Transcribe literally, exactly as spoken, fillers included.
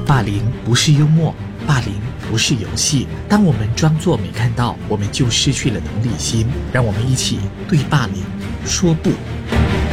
霸凌不是幽默，霸凌不是游戏。当我们装作没看到，我们就失去了同理心。让我们一起对霸凌说不。